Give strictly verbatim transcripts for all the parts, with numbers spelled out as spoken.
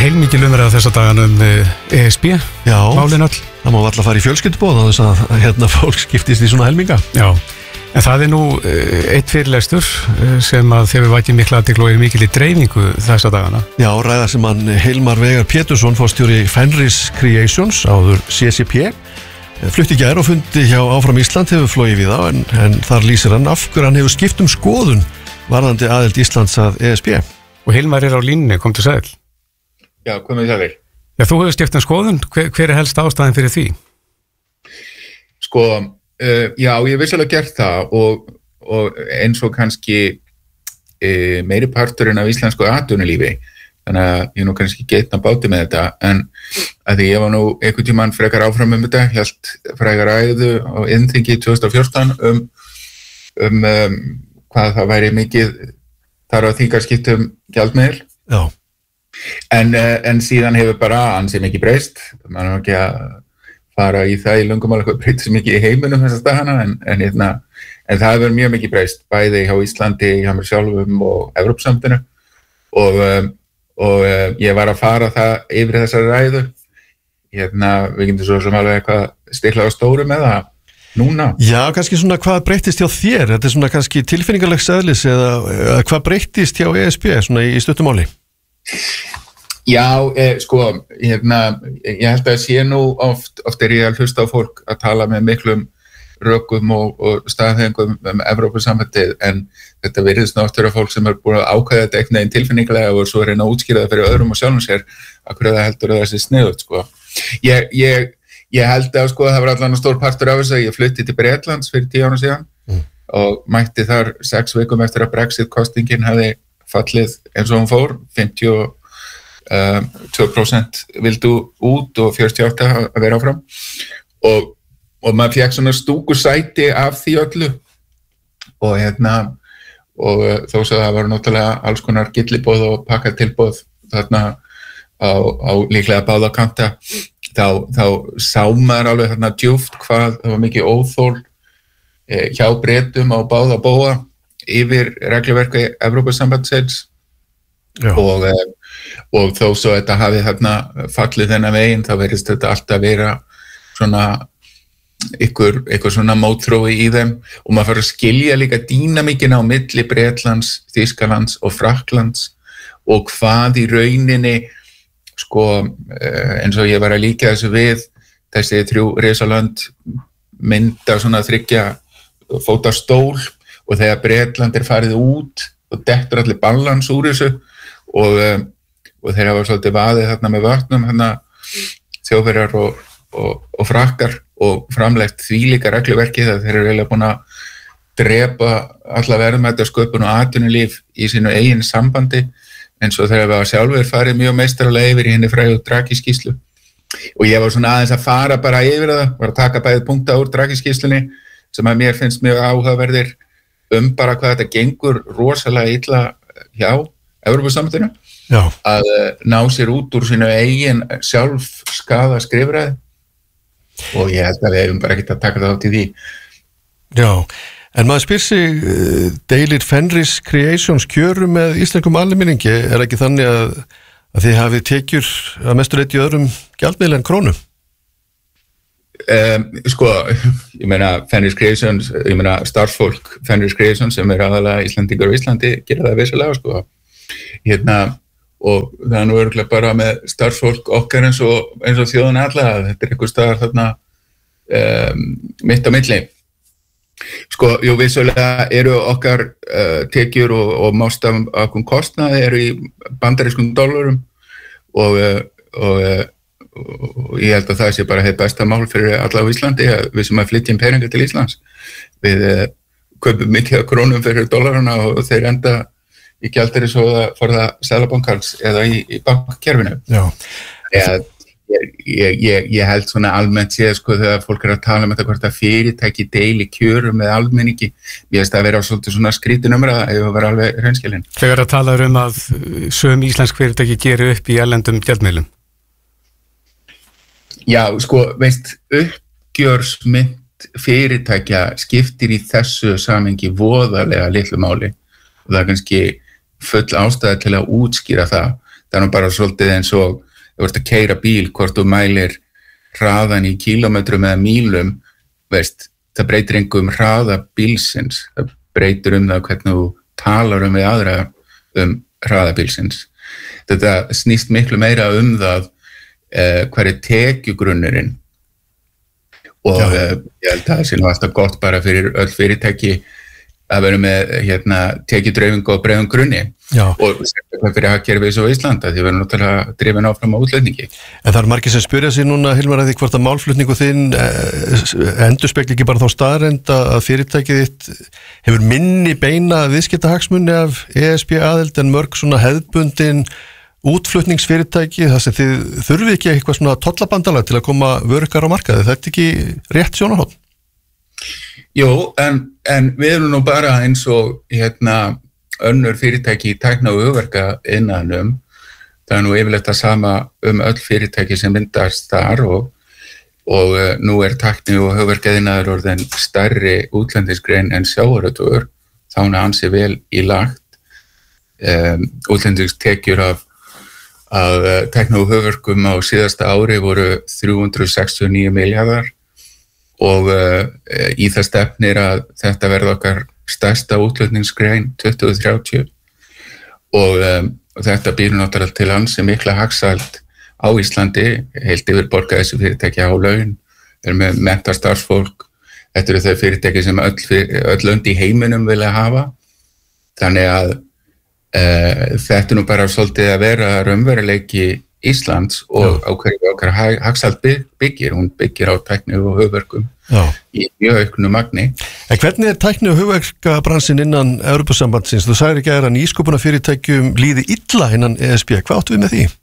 heilmikil umræða þessa dagana um E S B. Já, málin öll. Það má alltaf fara í fjölskylduboð á þess að hérna fólk skiptist í svona helminga. Já, en það er nú eitt fyrirlestur sem að þeir vakið mikla athygli og er mikil í dreifingu þessa dagana. Já, ræða sem hann Hilmar Veigar Pétursson, forstjóri Fenris Creations, áður C C P, flutti í gær og fundi hjá Áfram Ísland, hefur flogið við á, en, en þar lýsir hann af hverju hann hefur skipt um skoðun varðandi aðild Íslands að E S B. Og Hilmar er á línunni, kom til sæl. Já, komið það vel. Já, þú hefur skipt um skoðun, hver, hver er helst ástæðin fyrir því? Sko, uh, já, ég hef vissulega gert það og, og eins og kannski uh, meiri parturinn af íslensku atvinnulífi, þannig að ég nú kannski getna báti með þetta, en að því ég var nú einhvern tímann frekar áfram um þetta, hélt frekar ræðu á innþingi tvö þúsund og fjórtán um, um, um hvað það væri mikið þar á þingarskiptum gjaldmiðil. Já. En, en síðan hefur bara ansi mikið breyst, maður er ekki að fara í það í löngum alveg breytist mikið í heiminum þessa dagana, en, en, en, en það hefur mjög mikið breyst, bæði hjá Íslandi, hjá mér sjálfum og Evrópusambandinu og, og ég var að fara það yfir þessari ræðu, hérna, við getum svo sem alveg eitthvað stikla á stóru með það núna. Já, kannski svona hvað breyttist hjá þér, þetta er svona kannski tilfinningarlegs eðlis eða, eða hvað breyttist hjá E S B svona í stuttumáli? Já, eh, sko, hérna, ég held að sé nú oft, oft er ég að hlusta á fólk að tala með miklum rökum og, og staðhengum um Evrópusambandið, en þetta virðist nú oft vera fólk sem er búin að ákveða þetta eitthvað einn tilfinningarlega og svo reyna að útskýra það fyrir öðrum og sjálfum sér að hverju það heldur að það sé sniðugt, sko. Ég, ég, ég held að, sko, það var allan stór partur af þess að ég flutti til Bretlands fyrir tíu ára síðan mm. og mætti þar sex vikum eftir að Brexit-kostingin hefði fallið eins og hún fór, fimmtíu og tvö prósent vildu út og fjörutíu og átta að vera áfram og, og maður fekk svona stúku sæti af því öllu og hérna og þó svo það var náttúrulega alls konar gilliboð og pakkatilboð þarna á, á líklega báða kanta þá, þá sá maður alveg þarna djúpt hvað það var mikið óþól eh, hjá Bretum á báða bóa yfir regluverki Evrópusambandsins og, og þó svo þetta hafi þarna fallið þennan veginn þá verðist þetta alltaf vera svona ykkur, ykkur svona mótþrói í þeim og maður fara að skilja líka dýnamíkina á milli Bretlands, Þýskalands og Frakklands og hvað í rauninni sko eins og ég var að líka þessu við þessi þrjú risalönd mynda svona þriggja fóta stól og þegar Bretland er farið út og dettur allir balans úr þessu og, og þeir hafa svolítið vaðið þarna með vötnum þarna Þjóðverjar og, og, og Frakkar og framlegt þvílíka regluverki þegar þeir eru eiginlega búin að drepa alla verðmætasköpun og atvinnulíf í sínu eigin sambandi eins og þeir hafa sjálfur farið mjög meistaralega yfir í henni frægu Draghi-skýrslu og ég var svona aðeins að fara bara yfir það, var að taka bæðið punkta úr Draghi-skýrslunni sem að mér finnst mjög áhugaverðir um bara hvað þetta gengur rosalega illa hjá Evrópusambandinu að ná sér út úr sínu eigin sjálf skaða skrifræði og ég held að við hefum bara ekkert að taka það átt í því. Já, en maður spyr sig, deilir Fenris Creations kjöru með íslenskum almenningi, er ekki þannig að, að þið hafið tekjur að mestur eitt í öðrum gjaldmiðli en krónum? Um, sko, ég meina Fenris Creations, ég meina starfsfólk Fenris Creations sem er aðalega Íslandingar og Íslandi gera það vissulega sko hérna og það er nú örugglega bara með starfsfólk okkar eins og, eins og þjóðan alla þetta er einhver staðar þarna um, mitt á milli sko, jú vissulega eru okkar uh, tekjur og, og mást af okkur kostnaði eru í bandarískum dollarum og, uh, og uh, og ég held að það sé bara heitt besta mál fyrir alla á Íslandi að við sem að flytjum peninga til Íslands við uh, kaupum mikið af krónum fyrir dollarana og þeir enda í gjaldeyri svo það for það seðlabankans eða í, í bankkerfinu Já. Ég, ég, ég, ég held svona almennt séð sko þegar fólk er að tala um þetta hvort að fyrirtæki deili kjörum með almenningi ég veist að vera svolítið svona skrítin umræða ef það var alveg hreinskilin Þegar að tala um að söm íslensk fyrirtæki geri upp í erlendum gjaldmiðlum Já, sko, veist, uppgjörsmynd fyrirtækja skiptir í þessu samhengi voðalega litlu máli og það er kannski full ástæða til að útskýra það. það er nú bara svolítið eins og þú ert að keyra bíl, hvort þú mælir hraðan í kílómetrum eða mílum, veist, það breytir engu um hraða bílsins, það breytir um það hvernig þú talar um við aðra um hraða bílsins. Þetta snýst miklu meira um það eh, hver er tekjugrunnurinn og eh, ég held að það sé nú alltaf gott bara fyrir öll fyrirtæki að vera með hérna, tekjudreifingu og breiðum grunni Já. Og sérstaklega fyrir hagkerfið svo Íslanda því við erum náttúrulega drifin áfram á útflutningi. En það er margir sem spyrja sig núna, Hilmar, að því hvort að málflutningu þinn endurspegli ekki bara þá staðreynd að fyrirtækið þitt hefur minni beina viðskiptahagsmuni af E S B aðild en mörg svona hefðbundin útflutningsfyrirtæki þar sem þið þurfið ekki eitthvað svona tollabandalag til að koma vörukar á markaði. Þetta er ekki rétt sjónarhorn? Jú, en, en við erum nú bara eins og hérna önnur fyrirtæki í tækni og hugverka innanum. Það er nú yfirleitt að sama um öll fyrirtæki sem myndast þar og, og uh, nú er tækni og hugverka innaður orðin stærri útlendisgrein en sjávarútvegur. Þá er ansi vel í lagt. Um, útlendistekjur af að tækni og hugverkum á síðasta ári voru þrjú hundruð sextíu og níu milljarðar og uh, í það stefnir að þetta verði okkar stærsta útflutningsgrein tuttugu þrjátíu og um, þetta býr náttúrulega til ansi mikla hagsæld á Íslandi, heilt yfir borga þessi fyrirtæki á laun, er með mennta starfsfólk, þetta eru þau fyrirtæki sem öll, öll lönd í heiminum vilja hafa, þannig að Uh, þetta er nú bara svolítið að vera raunveruleiki Íslands og Já. Á hverju okkar hagsæld byggir, hún byggir á tækni og hugverkum Já. Í mjög auknu magni. En hvernig er tækni og hugverkabransin innan Evrópusambandsins? Þú sagðir ekki að nýsköpunarfyrirtækjum líði illa innan E S B, hvað áttu við með því?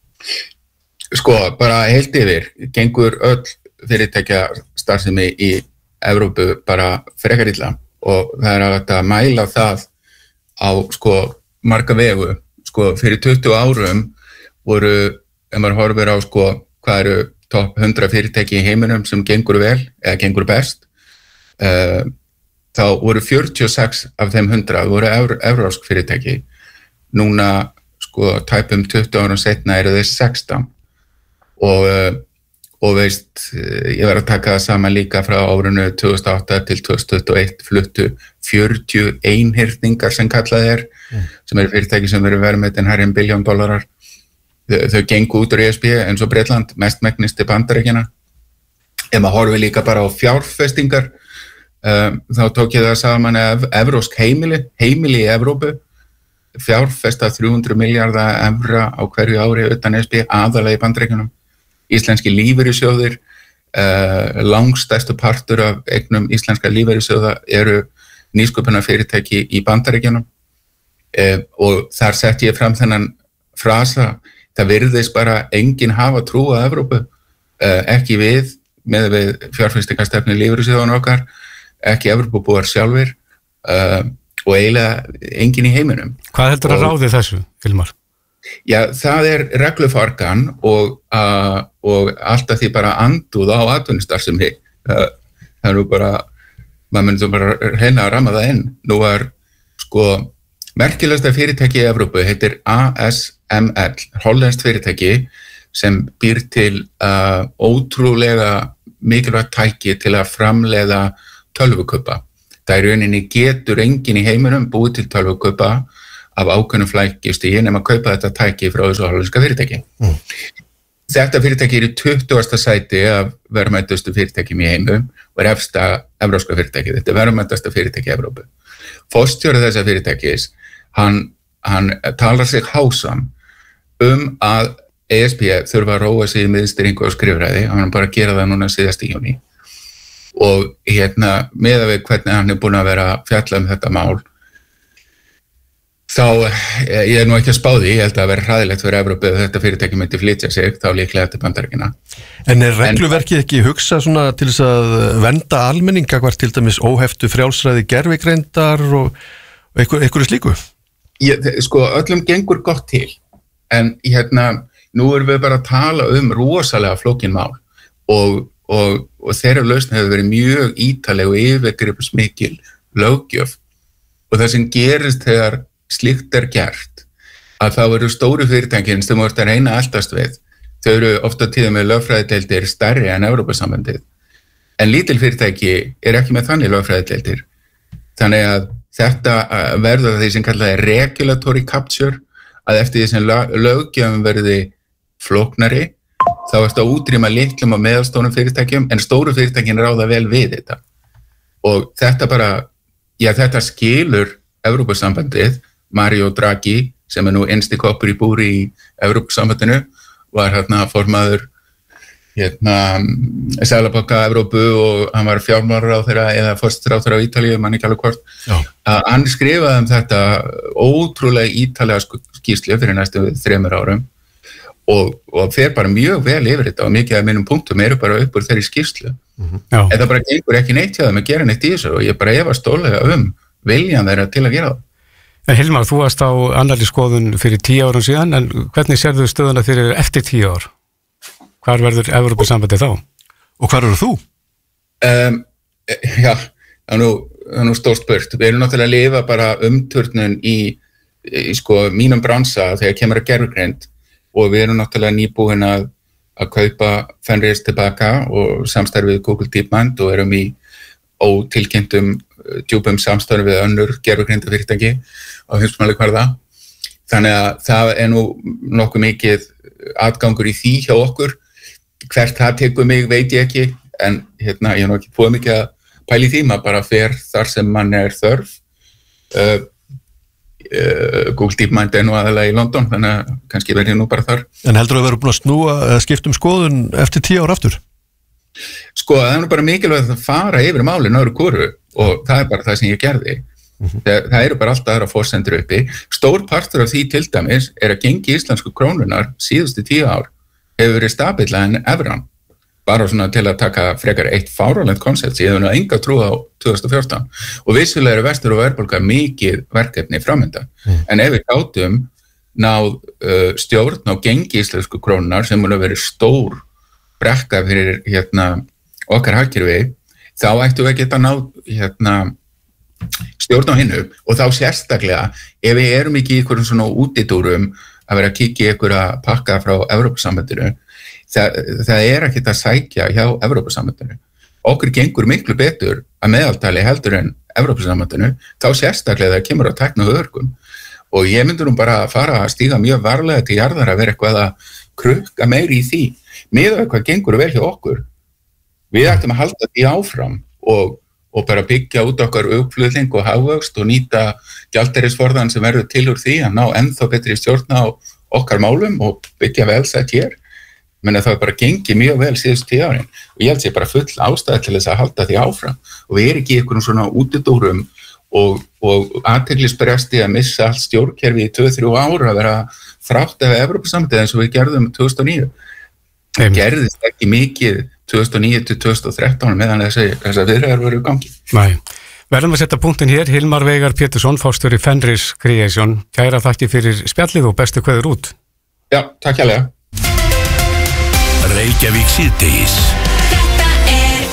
Sko, bara heilt yfir, gengur öll fyrirtækja starfsemi í Evrópu bara frekar illa og það er að þetta mæla það á sko marga vegu, sko fyrir tuttugu árum voru, ef maður horfir á sko hvað eru topp hundrað fyrirtæki í heiminum sem gengur vel eða gengur best uh, þá voru fjörutíu og sex af þeim hundrað voru evrópsk fyrirtæki. Núna sko tæpum tuttugu árum seinna eru þeir sextán og, uh, og veist, ég verð að taka það saman líka frá árinu tvö þúsund og átta til tvö þúsund tuttugu og eitt fluttu fjörutíu einhyrningar sem kallað er, mm. sem eru fyrirtæki sem eru verðmætin hærri en billjón dollarar. Þau, þau gengu út úr E S B eins og Bretland, mestmegnis til Bandaríkjanna. Ef maður horfir líka bara á fjárfestingar, um, þá tók ég það saman af evrósk heimili, heimili í Evrópu, fjárfesta þrjú hundruð milljarða evra á hverju ári utan E S B, aðalega í Bandaríkjunum. Íslenski lífeyrissjóðir, uh, langstærstu partur af eignum íslenska lífeyrissjóða eru nýsköpunarfyrirtæki í Bandaríkjunum uh, og þar sett ég fram þennan frasa, það virðist bara enginn hafa trú á Evrópu, uh, ekki við, með við fjárfestingarstefnu lífeyrissjóðan okkar, ekki Evrópubúar sjálfir uh, og eiginlega enginn í heiminum. Hvað heldur að ráði þessu, Hilmar? Já, það er reglufargan og, uh, og alltaf því bara anduð á atvinnustarfsemi. Það, það er nú bara, maður myndi bara reyna að ramma það inn. Nú er sko merkilegasta fyrirtæki í Evrópu, heitir A S M L, hollenskt fyrirtæki sem býr til uh, ótrúlega mikilvægt tæki til að framleiða tölvukubba. Það er rauninni getur enginn í heiminum búið til tölvukubba af ákveðnum flækjustígi nema að kaupa þetta tæki frá þessu hollenska fyrirtæki. Mm. Þetta fyrirtæki er í tuttugasta sæti af verðmætustu fyrirtækjum í heimum og er efsta evrópska fyrirtæki. Þetta er verðmætasta fyrirtæki í Evrópu. Forstjóri þessa fyrirtækis, hann, hann talar sig hásam um að E S B þurfa að róa sig í miðstýringu og skrifræði, hann er bara að gera það núna síðast í júní. Og hérna, meðan við hvernig hann er búin að vera að fjalla um þetta mál, þá, ég er nú ekki að spá því, ég held að það verði hræðilegt fyrir Evrópu ef þetta fyrirtæki myndi flytja sig, þá líklega til Bandaríkjanna. En er regluverkið ekki hugsa svona til þess að vernda almenninga hvert til dæmis óheftu frjálsræði gervigreindar og einhverju slíku? Ég, sko, öllum gengur gott til, en hérna, nú erum við bara að tala um rosalega flókin mál og, og, og þeirra lausn hefur verið mjög ítaleg og yfirgripsmikil löggjöf og það sem gerist þegar slíkt er gert að þá eru stóru fyrirtækin sem þú ert að reyna að eltast við, þau eru ofta tíðum með lögfræðideildir stærri en Evrópusambandið. En lítil fyrirtæki er ekki með þannig lögfræðideildir. Þannig að þetta verður því sem kallaði regulatory capture, að eftir því sem löggjöfum verði flóknari, þá ertu að útrýma litlum og meðalstórum fyrirtækjum, en stóru fyrirtækin ráða vel við þetta. Og þetta bara, já þetta skilur Evrópusambandið, Mario Draghi, sem er nú innsti koppur í búri í Evrópusambandinu, var hérna formaður hérna Seðlabanka Evrópu og hann var fjármálaráðherra eða forsætisráðherra á Ítalíu, man ekki alveg hvort. Að hann skrifaði um þetta ótrúlega ítalega skýrslu fyrir næstu þremur árum og, og fer bara mjög vel yfir þetta og mikið af mínum punktum eru bara upp úr þeirri skýrslu. Mm-hmm. En það bara gengur ekki neitt hjá þeim að gera neitt í þessu og ég bara efast stólega um viljan þeirra til að gera það. En Hilmar, þú varst á annarri skoðun fyrir tíu árum síðan, en hvernig sérðu stöðuna fyrir eftir tíu ár? Hvar verður Evrópusambandið þá? Og hvar eru þú? Um, já, það er nú, nú stórt spurt. Við erum náttúrulega að lifa bara umturnun í, í sko, mínum bransa þegar kemur að gervigreind og við erum náttúrulega nýbúin að, að kaupa Fenris tilbaka og samstarfið Google DeepMind og erum í ótilkynntum djúpum samstarfið við önnur gervigrindafyrirtæki á heimsmælikvarða. Þannig að það er nú nokkuð mikið atgangur í því hjá okkur. Hvert það tekur mig veit ég ekki, en hérna, ég er nú ekki búið mikið að pæli því, maður bara fer þar sem mann er þörf. Uh, uh, Google DeepMind er nú aðalega í London, þannig að kannski verð ég nú bara þar. En heldur þú að vera búin að snúa eða skipta um skoðun eftir tíu ár aftur? Sko, það er nú bara mikilvægt að fara yfir málin öðru hvoru og það er bara það sem ég gerði. Mm-hmm. Það, það eru bara alltaf aðra forsendur uppi. Stór partur af því til dæmis er að gengi íslensku krónunar síðustu tíu ár hefur verið stabilla en evran. Bara svona til að taka frekar eitt fáránlegt konsept sem ég hef nú enga trú á tvö þúsund og fjórtán. Og vissulega eru vestur og verðbólga mikið verkefni framöndan. Mm. En ef við gátum náð uh, stjórn á gengi íslensku krónunar sem mun að vera stór brekka fyrir hérna, okkar hagkerfi, þá ættum við að geta náð hérna, stjórn á hinnu og þá sérstaklega ef við erum ekki í einhverjum svona útidúrum að vera að kíkja í einhverja pakka frá Evrópusambandinu, það, það er ekkert að sækja hjá Evrópusambandinu. Okkur gengur miklu betur að meðaltali heldur en Evrópusambandinu, þá sérstaklega það kemur á tækni og örgum. Og ég myndur nú bara að fara að stíga mjög varlega til jarðar að vera eitthvað að krukka meiri í því. Miðað við hvað gengur vel hjá okkur. Við ættum að halda því áfram og og bara byggja út okkar uppflutning og hagvöxt og nýta gjaldeyrisforðan sem verður til úr því að ná ennþá betri stjórn á okkar málum og byggja velsætt hér. Menn að það er bara gengið mjög vel síðustu tíu árin og ég held sér bara full ástæða til þess að halda því áfram og við erum ekki í einhverjum svona útidúrum og, og athyglisbresti að missa allt stjórnkerfi í tvö til þrjú ár að vera þrátt af Evrópusambandið eins og við gerðum tvö þúsund og níu. Það gerðist ekki mikið tvö þúsund og níu til tvö þúsund og þrettán meðan þessi, þessi viðræður voru í gangi. Nei. Verðum að setja punktin hér. Hilmar Veigar Pétursson, forstjóri Fenris Creation. Kæra þakki fyrir spjallið og bestu kveður út. Já, takk hérlega. Reykjavík síðdegis. Þetta er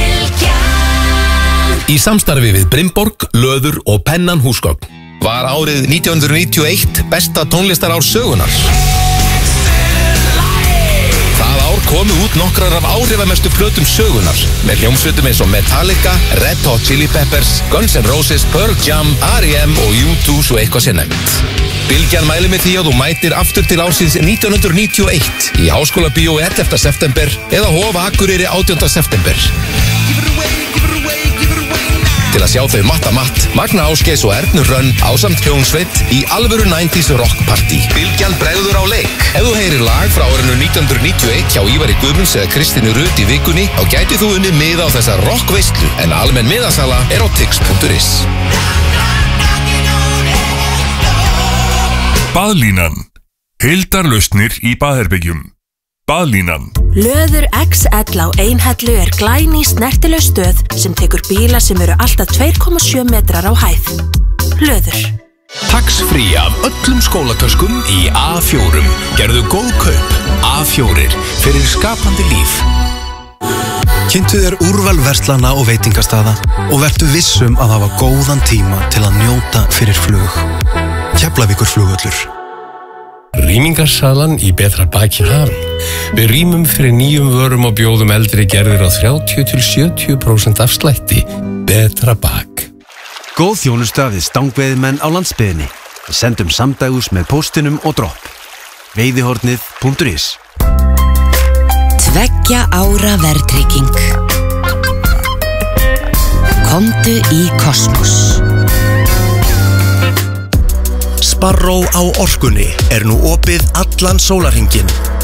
Bylgjan. Í samstarfi við Brimborg, Löður og Pennan húsgögn. Var árið nítján hundruð níutíu og eitt besta tónlistarár sögunar. Komu út nokkrar af áhrifamestu plötum sögunar með hljómsveitum eins og Metallica, Red Hot Chili Peppers, Guns N' Roses, Pearl Jam, R E M og U two svo eitthvað sé nefnt. Bylgjan mælir með því að þú mætir aftur til ársins nítján hundruð níutíu og eitt í Háskólabíó ellefta september eða Hof Akureyri átjánda september. Til að sjá þau Matta Matt, Magna Ásgeis og Ernu Hrönn ásamt hljómsveit í alvöru níutíu rock party. Bylgjan bregður á leik. Ef þú heyrir lag frá árinu nítján hundruð níutíu og eitt hjá Ívari Guðmunds eða Kristínu Rut í vikunni, þá gæti þú unnið miða á þessa rockveislu en almenn miðasala er á tix punktur is. Baðlínan. Heildarlausnir í baðherbyggjum. Baðlínan. Löður X L á Einhellu er glæný snertileg stöð sem tekur bíla sem eru alltaf tvö komma sjö metrar á hæð. Löður. Tax-free af öllum skólatöskum í A fjórum. Gerðu góð kaup. A fjórir fyrir skapandi líf. Kynntu þér úrval verslana og veitingastaða og vertu vissum að hafa góðan tíma til að njóta fyrir flug. Keflavíkurflugvöllur. rýmingarsalan í Betra baki hafin. Við rýmum fyrir nýjum vörum og bjóðum eldri gerðir á þrjátíu til sjötíu prósent afslætti. Betra bak. Góð þjónusta við stangveiðimenn á landsbyggðinni. Við sendum samdægus með póstinum og dropp. veiðihornið punktur is. Tveggja ára verðtrygging. Komdu í Kosmos. Sparró á Orkunni er nú opið allan sólarhringinn.